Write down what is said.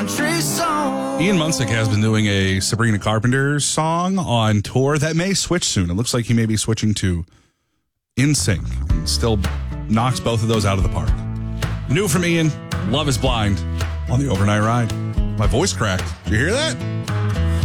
country song. Ian Munsick has been doing a Sabrina Carpenter song on tour that may switch soon. It looks like he may be switching to NSYNC and still knocks both of those out of the park. New from Ian, Love is Blind on the Overnight Ride. My voice cracked. Did you hear that?